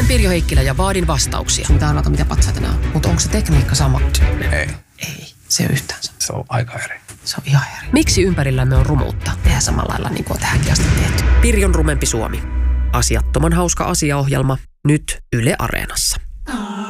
Pirjo Heikkilä ja vaadin vastauksia. Sun pitää arvata, mitä patsaita nämä on. Mutta onko se tekniikka sama? Ei. Ei, se on yhtään sama. Se on aika eri. Se on ihan eri. Miksi ympärillämme on rumuutta? Tehdään samalla lailla niin kuin on tähänkin asti tehty. Pirjon rumempi Suomi. Asiattoman hauska asiaohjelma. Nyt Yle Areenassa.